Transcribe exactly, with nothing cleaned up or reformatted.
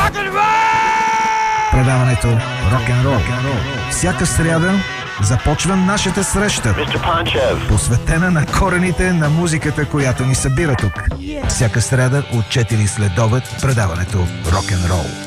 Предаването рок-н-рол. Всяка сряда започва нашата среща, посветена на корените на музиката, която ни събира тук. Всяка сряда от четири след обед предаването рок-н-рол.